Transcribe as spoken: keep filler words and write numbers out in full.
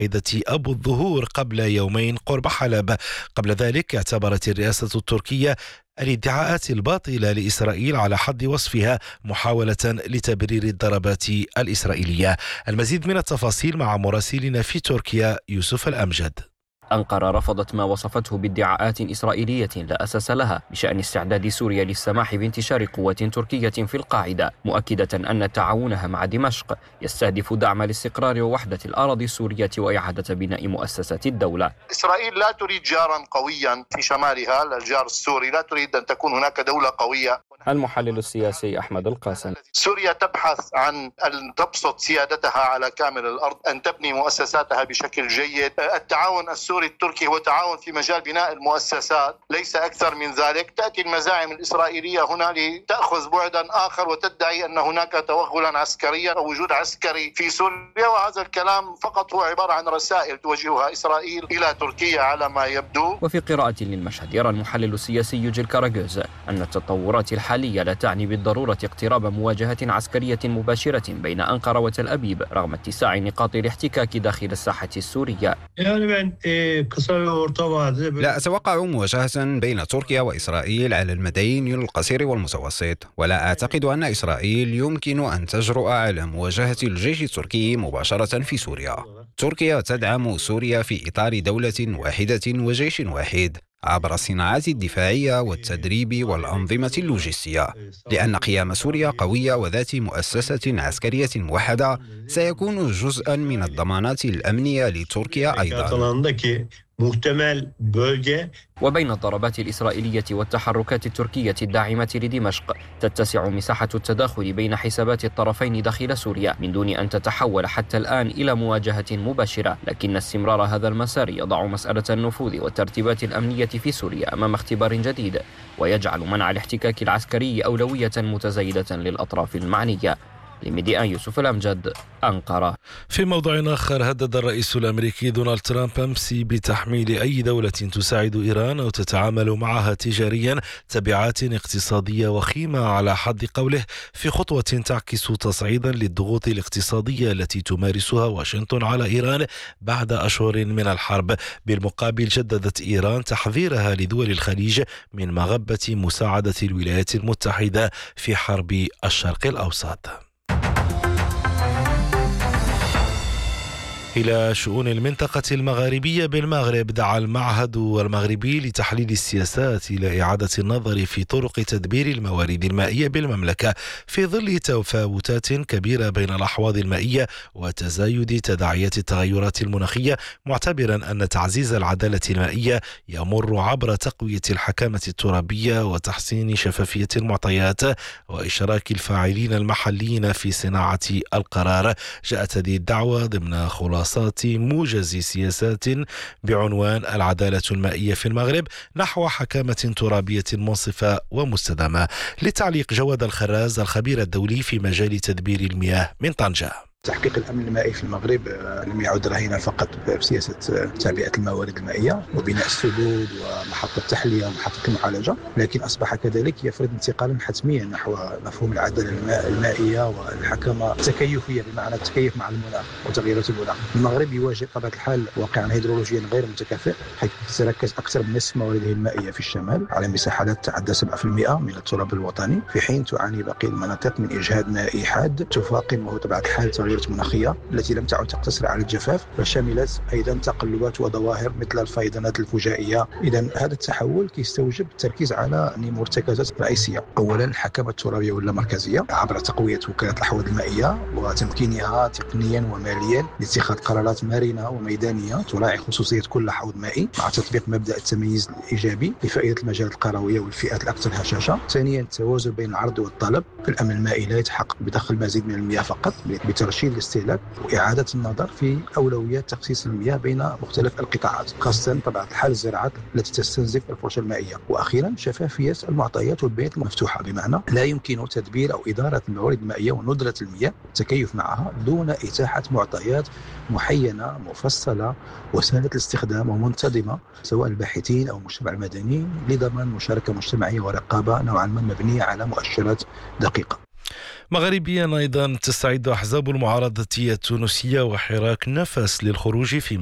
أبو الظهور قبل يومين قرب حلب. قبل ذلك اعتبرت الرئاسة التركية الادعاءات الباطلة لإسرائيل على حد وصفها محاولة لتبرير الضربات الإسرائيلية. المزيد من التفاصيل مع مراسلنا في تركيا يوسف الأمجد. أنقرة رفضت ما وصفته بادعاءات إسرائيلية لا أساس لها بشأن استعداد سوريا للسماح بانتشار قوات تركية في القاعدة، مؤكدة أن تعاونها مع دمشق يستهدف دعم الاستقرار ووحدة الأراضي السورية وإعادة بناء مؤسسات الدولة. إسرائيل لا تريد جارا قويا في شمالها، الجار السوري، لا تريد أن تكون هناك دولة قوية. المحلل السياسي أحمد القاسم: سوريا تبحث عن أن تبسط سيادتها على كامل الأرض، أن تبني مؤسساتها بشكل جيد. التعاون السوري التركي هو تعاون في مجال بناء المؤسسات، ليس أكثر من ذلك. تأتي المزاعم الإسرائيلية هنا لتأخذ بعدا آخر وتدعي أن هناك توغلا عسكريا أو وجود عسكري في سوريا، وهذا الكلام فقط هو عبارة عن رسائل توجهها إسرائيل إلى تركيا على ما يبدو. وفي قراءة للمشهد يرى المحلل السياسي يوجيل كاراجوز أن التطورات الحالية لا تعني بالضرورة اقتراب مواجهة عسكرية مباشرة بين أنقرة وتل أبيب رغم اتساع نقاط الاحتكاك داخل الساحة السورية. لا أتوقع مواجهة بين تركيا وإسرائيل على المدين القصير والمتوسط، ولا أعتقد أن إسرائيل يمكن أن تجرؤ على مواجهة الجيش التركي مباشرة في سوريا. تركيا تدعم سوريا في إطار دولة واحدة وجيش واحد عبر الصناعات الدفاعية والتدريب والأنظمة اللوجستية، لأن قيام سوريا قوية وذات مؤسسة عسكرية موحدة سيكون جزءا من الضمانات الأمنية لتركيا أيضا. وبين الضربات الإسرائيلية والتحركات التركية الداعمة لدمشق تتسع مساحة التداخل بين حسابات الطرفين داخل سوريا من دون أن تتحول حتى الآن إلى مواجهة مباشرة، لكن استمرار هذا المسار يضع مسألة النفوذ والترتيبات الأمنية في سوريا أمام اختبار جديد ويجعل منع الاحتكاك العسكري أولوية متزايدة للأطراف المعنية. لميديا يوسف الأمجد، أنقرة. في موضوع آخر، هدد الرئيس الأمريكي دونالد ترامب أمس بتحميل أي دولة تساعد إيران أو تتعامل معها تجاريا تبعات اقتصادية وخيمة على حد قوله، في خطوة تعكس تصعيدا للضغوط الاقتصادية التي تمارسها واشنطن على إيران بعد أشهر من الحرب. بالمقابل جددت إيران تحذيرها لدول الخليج من مغبة مساعدة الولايات المتحدة في حرب الشرق الأوسط. إلى شؤون المنطقة المغاربية بالمغرب، دعا المعهد المغربي لتحليل السياسات إلى إعادة النظر في طرق تدبير الموارد المائية بالمملكة في ظل تفاوتات كبيرة بين الأحواض المائية وتزايد تداعيات التغيرات المناخية، معتبرا أن تعزيز العدالة المائية يمر عبر تقوية الحكامة الترابية وتحسين شفافية المعطيات وإشراك الفاعلين المحليين في صناعة القرار. جاءت هذه الدعوة ضمن خلاصة موجز سياسات بعنوان العدالة المائية في المغرب نحو حكامة ترابية منصفة ومستدامة. لتعليق جواد الخراز الخبير الدولي في مجال تدبير المياه من طنجة. تحقيق الأمن المائي في المغرب لم يعد رهينا فقط بسياسة تعبئة الموارد المائية وبناء السدود ومحطة تحلية ومحطة المعالجة، لكن أصبح كذلك يفرض انتقالا حتميا نحو مفهوم العدالة المائية والحكامة التكيفية، بمعنى التكيف مع المناخ وتغيرات المناخ. المغرب يواجه بطبيعة الحال واقعا هيدرولوجيا غير متكافئ، حيث تتركز أكثر من نصف موارده المائية في الشمال على مساحة لا تتعدى سبعة بالمئة من التراب الوطني، في حين تعاني باقي المناطق من إجهاد مائي حاد تفاقمه طبيعة الحال تغيرات مناخية التي لم تعد تقتصر على الجفاف، وشملت أيضا تقلبات وظواهر مثل الفيضانات الفجائية. إذن هذا التحول كيستوجب التركيز على مرتكزات رئيسية. أولا الحكامة الترابية واللامركزية عبر تقوية وكالة الأحواض المائية وتمكينها تقنيا وماليا لاتخاذ قرارات مرنة وميدانية تراعي خصوصية كل حوض مائي مع تطبيق مبدأ التمييز الإيجابي لفائدة المجالات القروية والفئات الأكثر هشاشة. ثانيا التوازن بين العرض والطلب. في الأمن المائي لا يتحقق بدخل مزيد من المياه فقط، بترشيد الاستهلاك وإعادة النظر في أولويات تخصيص المياه بين مختلف القطاعات، خاصة طبعا الحال الزراعات التي تستنزف الفرصة المائية. وأخيرا شفافية المعطيات والبيانات المفتوحة، بمعنى لا يمكن تدبير أو إدارة الموارد المائية وندرة المياه والتكيف معها دون إتاحة معطيات محينة مفصلة وسهلة الاستخدام ومنتظمة سواء الباحثين أو المجتمع المدني، لضمان مشاركة مجتمعية ورقابة نوعا ما مبنية على مؤشرات دقيقة. مغربيا أيضا تستعد أحزاب المعارضة التونسية وحراك نفس للخروج في